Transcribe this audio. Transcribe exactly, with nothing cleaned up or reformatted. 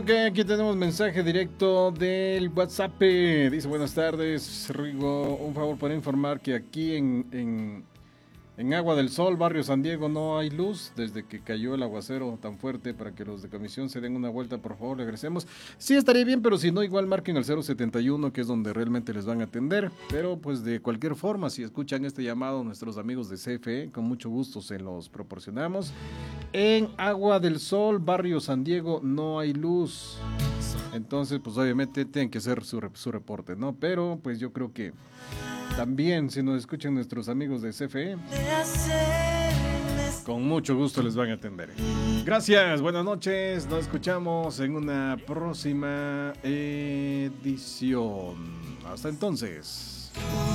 Ok, aquí tenemos mensaje directo del WhatsApp. Dice, buenas tardes, Rigo. Un favor para informar que aquí en, en, en Agua del Sol, barrio San Diego, no hay luz desde que cayó el aguacero tan fuerte. Para que los de comisión se den una vuelta, por favor, le agradecemos. Sí, estaría bien, pero si no, igual marquen al cero setenta y uno, que es donde realmente les van a atender. Pero pues de cualquier forma, si escuchan este llamado nuestros amigos de C F E, con mucho gusto se los proporcionamos. En Agua del Sol, barrio San Diego, no hay luz. Entonces, pues obviamente tienen que hacer su, su reporte, ¿no? Pero pues yo creo que también, si nos escuchan nuestros amigos de C F E, con mucho gusto les van a atender. Gracias, buenas noches. Nos escuchamos en una próxima edición. Hasta entonces.